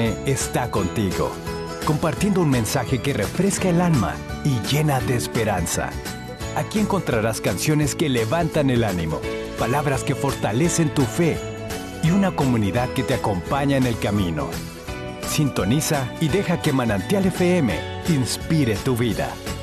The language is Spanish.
FM está contigo, compartiendo un mensaje que refresca el alma y llena de esperanza. Aquí encontrarás canciones que levantan el ánimo, palabras que fortalecen tu fe y una comunidad que te acompaña en el camino. Sintoniza y deja que Manantial FM inspire tu vida.